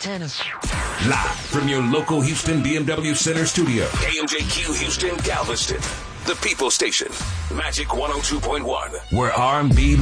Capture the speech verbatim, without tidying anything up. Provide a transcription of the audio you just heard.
Montana. Live from your local Houston B M W Center studio. K M J Q Houston, Galveston. The People Station. Magic one oh two point one. Where R and B